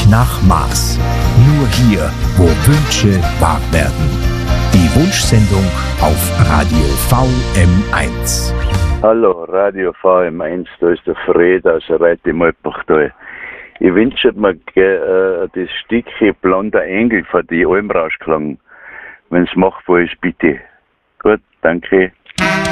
nach Maß. Nur hier, wo Wünsche wahr werden. Die Wunschsendung auf Radio VM1. Hallo, Radio VM1, da ist der Fred aus Reit im Alpbachtal. Ich wünsche mir das Stückchen Blonder Engel von die Almrauschklang. Wenn es machbar ist, bitte. Gut, danke.